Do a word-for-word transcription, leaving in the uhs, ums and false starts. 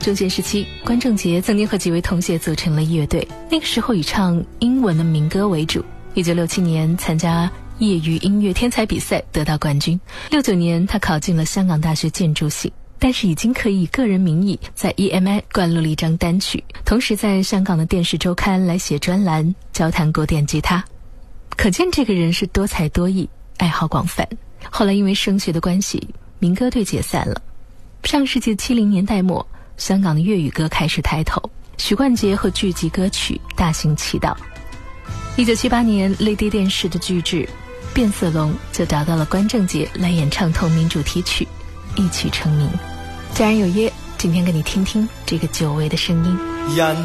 中学时期，关正杰曾经和几位同学组成了乐队，那个时候以唱英文的民歌为主。一九六七年参加业余音乐天才比赛得到冠军。六九年他考进了香港大学建筑系，但是已经可以以个人名义在 E M I 灌录了一张单曲，同时在香港的电视周刊来写专栏，交谈古典吉他。可见这个人是多才多艺，爱好广泛。后来因为升学的关系，民歌队解散了。上世纪七零年代末，香港的粤语歌开始抬头，许冠杰和剧集歌曲大行其道。一九七八年，内地电视的剧制《变色龙》就找到了关正杰来演唱同名主题曲，一曲成名。家人有约，今天跟你听听这个久违的声音。